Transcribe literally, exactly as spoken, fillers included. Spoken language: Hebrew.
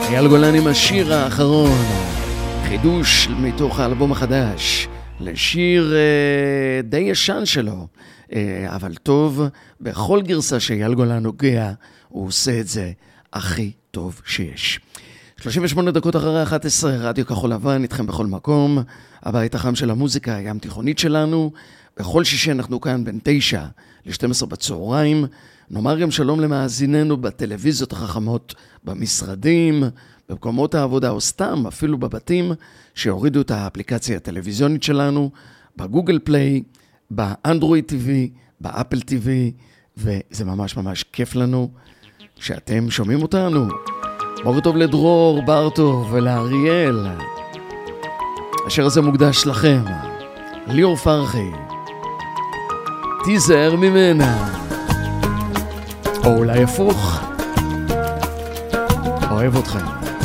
אייל גולן עם השיר האחרון, חידוש מתוך האלבום החדש, לשיר אה, די ישן שלו, אה, אבל טוב, בכל גרסה שאייל גולן נוגע, הוא עושה את זה הכי טוב שיש. שלושים ושמונה דקות אחרי אחת עשרה, רדיו כחול לבן, איתכם בכל מקום, הבית החם של המוזיקה, הים תיכונית שלנו, בכל שישי אנחנו כאן בין תשע ל-שתים עשרה בצהריים, נאמר גם שלום למאזיננו בטלוויזיות החכמות, במשרדים, במקומות העבודה או סתם, אפילו בבתים, שהורידו את האפליקציה הטלוויזיונית שלנו, בגוגל פליי, באנדרואיד טיווי, באפל טיווי, וזה ממש ממש כיף לנו שאתם שומעים אותנו. בוקר טוב לדרור, ברטוב ולאריאל. השיר הזה מוקדש לכם, ליאור פרחי, תיזהר ממנה. או אולי הפוך, אוהב אתכם.